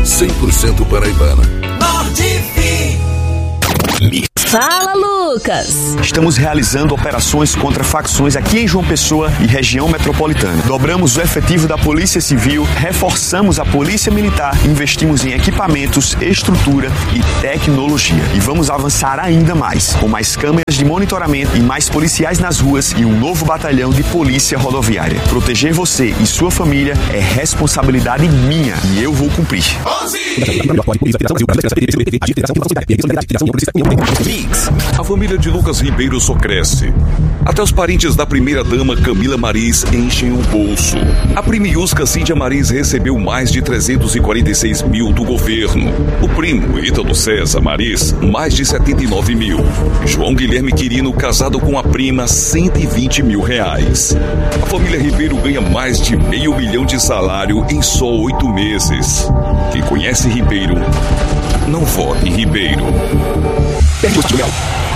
100% paraibana. Fala, Lucas! Estamos realizando operações contra facções aqui em João Pessoa e região metropolitana. Dobramos o efetivo da Polícia Civil, reforçamos a Polícia Militar, investimos em equipamentos, estrutura e tecnologia. E vamos avançar ainda mais, com mais câmeras de monitoramento e mais policiais nas ruas e um novo batalhão de polícia rodoviária. Proteger você e sua família é responsabilidade minha e eu vou cumprir. A família de Lucas Ribeiro só cresce. Até os parentes da primeira-dama Camila Maris enchem o bolso. A primiusca Cíntia Maris recebeu mais de 346 mil do governo. O primo Ítalo César Maris, mais de 79 mil. João Guilherme Quirino, casado com a prima, 120 mil reais. A família Ribeiro ganha mais de R$500 mil de salário em só 8 meses. Quem conhece Ribeiro, não vote em Ribeiro.